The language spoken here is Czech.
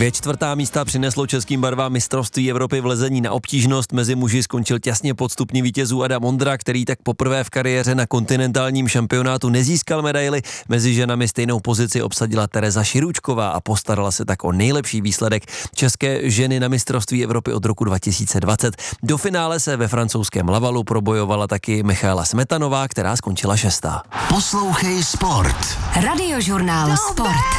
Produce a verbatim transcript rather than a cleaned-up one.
Dvě čtvrtá místa přineslo českým barvám mistrovství Evropy v lezení na obtížnost. Mezi muži skončil těsně pod stupni vítězů Adam Ondra, který tak poprvé v kariéře na kontinentálním šampionátu nezískal medaili. Mezi ženami stejnou pozici obsadila Tereza Širůčková a postarala se tak o nejlepší výsledek české ženy na mistrovství Evropy od roku dva tisíce dvacet. Do finále se ve francouzském Lavalu probojovala taky Michaela Smetanová, která skončila šestá. Poslouchej sport. Radiožurnál Sport.